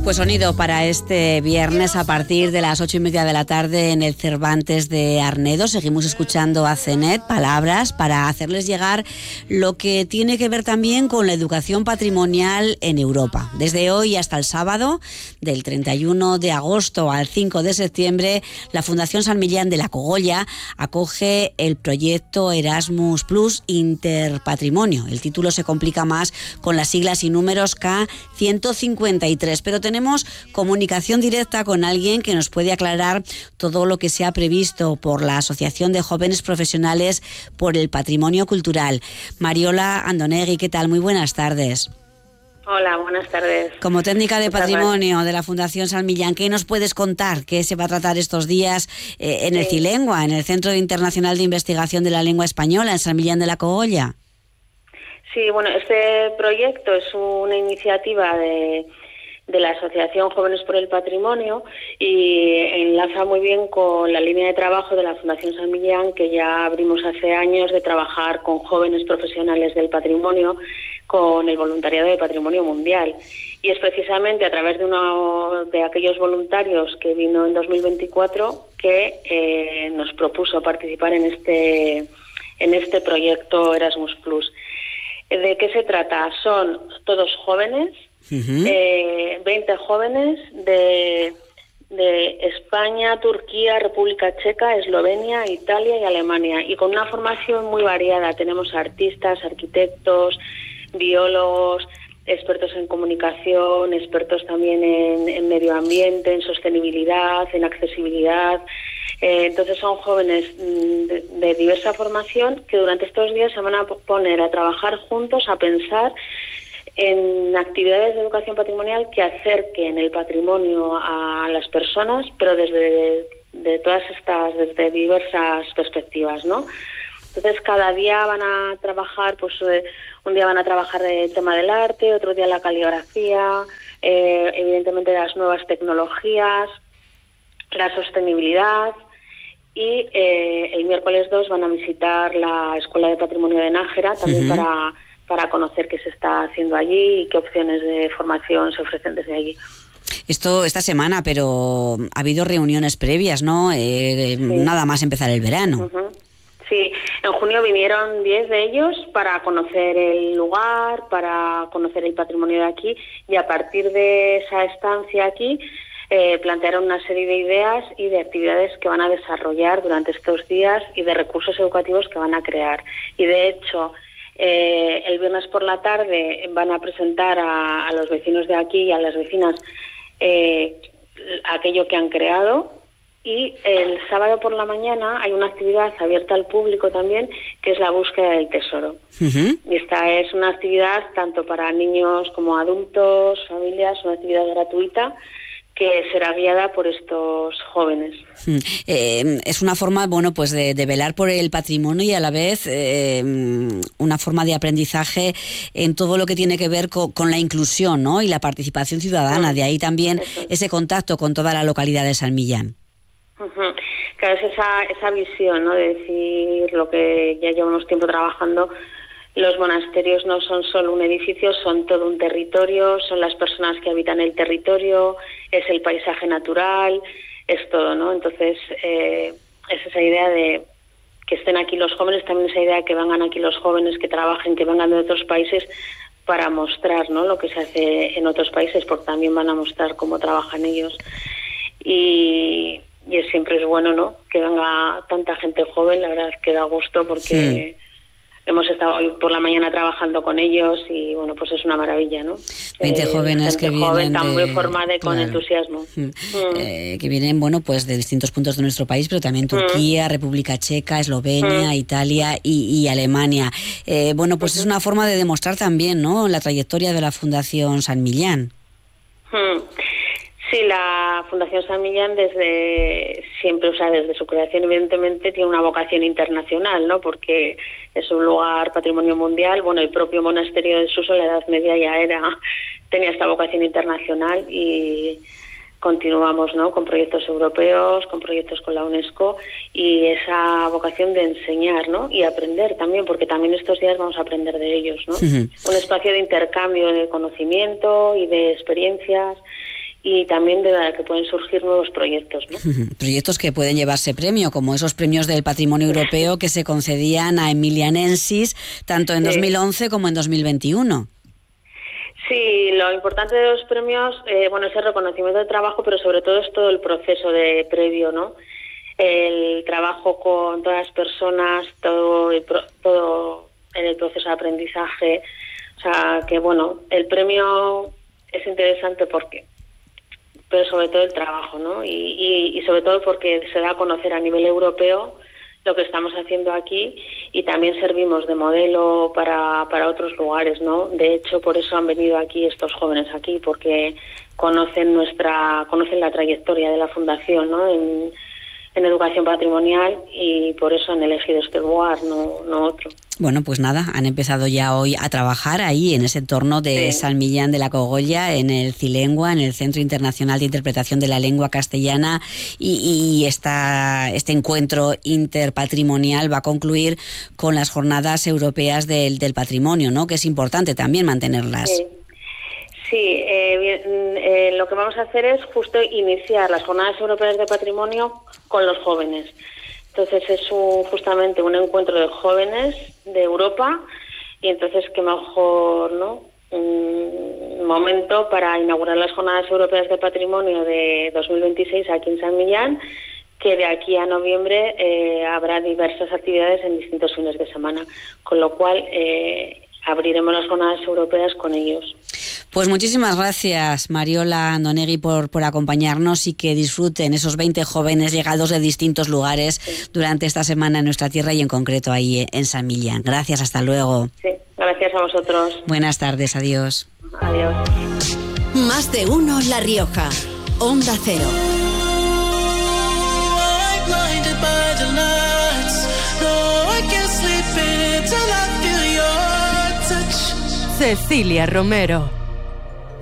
Pues sonido para este viernes a partir de las 8:30 de la tarde en el Cervantes de Arnedo. Seguimos escuchando a CENET, palabras para hacerles llegar lo que tiene que ver también con la educación patrimonial en Europa. Desde hoy hasta el sábado, del 31 de agosto al 5 de septiembre, la Fundación San Millán de la Cogolla acoge el proyecto Erasmus Plus Interpatrimonio. El título se complica más con las siglas y números K153, pero tenemos comunicación directa con alguien que nos puede aclarar todo lo que se ha previsto por la Asociación de Jóvenes Profesionales por el Patrimonio Cultural. Mariola Andonegui, ¿qué tal? Muy buenas tardes. Hola, buenas tardes. Como técnica de patrimonio de la Fundación San Millán, ¿qué nos puedes contar? ¿Qué se va a tratar estos días en el CILENGUA, en el Centro Internacional de Investigación de la Lengua Española, en San Millán de la Cogolla? Sí, bueno, este proyecto es una iniciativa de la Asociación Jóvenes por el Patrimonio y enlaza muy bien con la línea de trabajo de la Fundación San Millán, que ya abrimos hace años, de trabajar con jóvenes profesionales del patrimonio, con el voluntariado de Patrimonio Mundial. Y es precisamente a través de uno de aquellos voluntarios que vino en 2024 que nos propuso participar en este proyecto Erasmus Plus. ¿De qué se trata? Son todos jóvenes, 20 jóvenes de España, Turquía, República Checa, Eslovenia, Italia y Alemania, y con una formación muy variada. Tenemos artistas, arquitectos, biólogos, expertos en comunicación, expertos también en medio ambiente, en sostenibilidad, en accesibilidad. Entonces son jóvenes de diversa formación que durante estos días se van a poner a trabajar juntos, a pensar en actividades de educación patrimonial que acerquen el patrimonio a las personas, pero desde diversas perspectivas, ¿no? Entonces cada día van a trabajar, un día van a trabajar el tema del arte, otro día la caligrafía, evidentemente las nuevas tecnologías, la sostenibilidad, y el miércoles 2 van a visitar la Escuela de Patrimonio de Nájera, también para conocer qué se está haciendo allí y qué opciones de formación se ofrecen desde allí. Esto esta semana, pero ha habido reuniones previas, ¿no? Sí. Nada más empezar el verano. Sí, en junio vinieron 10 de ellos para conocer el lugar, para conocer el patrimonio de aquí, y a partir de esa estancia aquí plantearon una serie de ideas y de actividades que van a desarrollar durante estos días y de recursos educativos que van a crear. Y de hecho, el viernes por la tarde van a presentar a los vecinos de aquí y a las vecinas aquello que han creado. Y el sábado por la mañana hay una actividad abierta al público también, que es la búsqueda del tesoro. Y esta es una actividad tanto para niños como adultos, familias, una actividad gratuita que será guiada por estos jóvenes. Es una forma, bueno, pues de velar por el patrimonio y a la vez una forma de aprendizaje en todo lo que tiene que ver con la inclusión, ¿no? Y la participación ciudadana. De ahí también ese contacto con toda la localidad de San Millán. Claro, es esa visión, ¿no? De decir lo que ya llevamos tiempo trabajando. Los monasterios no son solo un edificio, son todo un territorio, son las personas que habitan el territorio, es el paisaje natural, es todo, ¿no? Entonces, es esa idea de que estén aquí los jóvenes, también esa idea de que vengan aquí los jóvenes, que trabajen, que vengan de otros países para mostrar, ¿no?, lo que se hace en otros países, porque también van a mostrar cómo trabajan ellos. Y siempre es bueno, ¿no?, que venga tanta gente joven. La verdad es que da gusto porque hemos estado hoy por la mañana trabajando con ellos y bueno, pues es una maravilla, ¿no? 20 jóvenes que vienen tan muy formada y con entusiasmo. Que vienen, bueno, pues de distintos puntos de nuestro país, pero también Turquía, República Checa, Eslovenia, Italia y Alemania. Bueno, pues es una forma de demostrar también, ¿no?, la trayectoria de la Fundación San Millán. Sí, la Fundación San Millán desde siempre, o sea, desde su creación, evidentemente tiene una vocación internacional, ¿no?, porque es un lugar patrimonio mundial. Bueno, el propio monasterio de Suso en la Edad Media ya tenía esta vocación internacional y continuamos, ¿no?, con proyectos europeos, con proyectos con la UNESCO y esa vocación de enseñar, ¿no?, y aprender también, porque también estos días vamos a aprender de ellos, ¿no? Un espacio de intercambio de conocimiento y de experiencias y también de la que pueden surgir nuevos proyectos, ¿no? Proyectos que pueden llevarse premio, como esos premios del Patrimonio Europeo que se concedían a Emilianensis tanto en 2011 como en 2021. Sí, lo importante de los premios, es el reconocimiento del trabajo, pero sobre todo es todo el proceso de previo, ¿no? El trabajo con todas las personas, todo en el proceso de aprendizaje. O sea, que el premio es interesante pero sobre todo el trabajo, ¿no? Y sobre todo porque se da a conocer a nivel europeo lo que estamos haciendo aquí, y también servimos de modelo para otros lugares, ¿no? De hecho, por eso han venido aquí estos jóvenes aquí, porque conocen la trayectoria de la fundación, ¿no? En educación patrimonial, y por eso han elegido este lugar, no otro. Bueno, pues nada, han empezado ya hoy a trabajar ahí en ese entorno de San Millán de la Cogolla, en el Cilengua, en el Centro Internacional de Interpretación de la Lengua Castellana, y este encuentro interpatrimonial va a concluir con las Jornadas Europeas del Patrimonio, ¿no? Que es importante también mantenerlas. Sí, lo que vamos a hacer es justo iniciar las Jornadas Europeas de Patrimonio con los jóvenes. Entonces es justamente un encuentro de jóvenes de Europa, y entonces qué mejor, ¿no? Un momento para inaugurar las Jornadas Europeas de Patrimonio de 2026 aquí en San Millán, que de aquí a noviembre habrá diversas actividades en distintos fines de semana, con lo cual abriremos las Jornadas Europeas con ellos. Pues muchísimas gracias, Mariola Andonegui, por acompañarnos, y que disfruten esos 20 jóvenes llegados de distintos lugares durante esta semana en nuestra tierra, y en concreto ahí en San Millán. Gracias, hasta luego. Sí, gracias a vosotros. Buenas tardes, adiós. Adiós. Más de uno La Rioja, Onda Cero. Cecilia Romero.